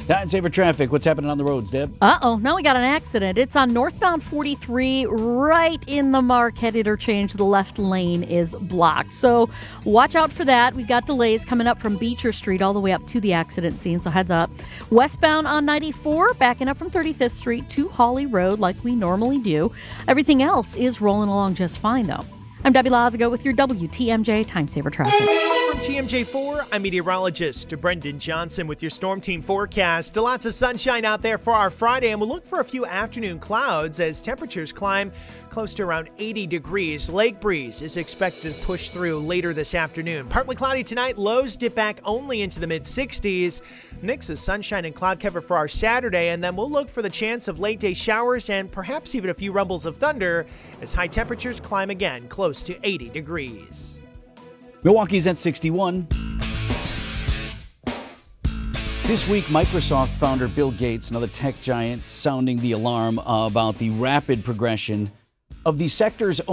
Time saver traffic. What's happening on the roads, Deb? Now we got an accident. It's on northbound 43, right in the Marquette interchange. The left lane is blocked. So watch out for that. We've got delays coming up from Beecher Street all the way up to the accident scene, so heads up. Westbound on 94, backing up from 35th Street to Hawley Road like we normally do. Everything else is rolling along just fine, though. I'm Debbie Lazago with your WTMJ Time Saver Traffic. From TMJ4, I'm meteorologist Brendan Johnson with your Storm Team forecast. Lots of sunshine out there for our Friday, and we'll look for a few afternoon clouds as temperatures climb close to around 80 degrees. Lake breeze is expected to push through later this afternoon. Partly cloudy tonight, lows dip back only into the mid-60s. Mix of sunshine and cloud cover for our Saturday, and then we'll look for the chance of late-day showers and perhaps even a few rumbles of thunder as high temperatures climb again close to 80 degrees. Milwaukee's at 61. This week, Microsoft founder Bill Gates, another tech giant, sounding the alarm about the rapid progression of the sector's